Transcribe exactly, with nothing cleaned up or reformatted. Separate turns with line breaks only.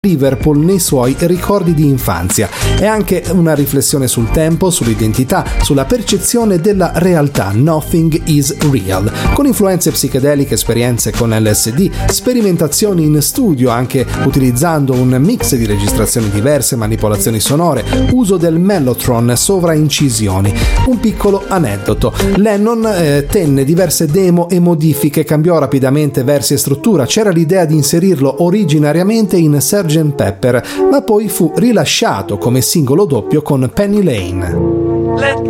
Liverpool nei suoi ricordi di infanzia. È anche una riflessione sul tempo, sull'identità, sulla percezione della realtà. Nothing is real. Con influenze psichedeliche, esperienze con L S D, sperimentazioni in studio anche utilizzando un mix di registrazioni diverse, manipolazioni sonore, uso del mellotron, sovraincisioni. Un piccolo aneddoto. Lennon eh, tenne diverse demo e modifiche, cambiò rapidamente versi e struttura. C'era l'idea di inserirlo originariamente in sergent Pepper, ma poi fu rilasciato come singolo doppio con Penny Lane.
Let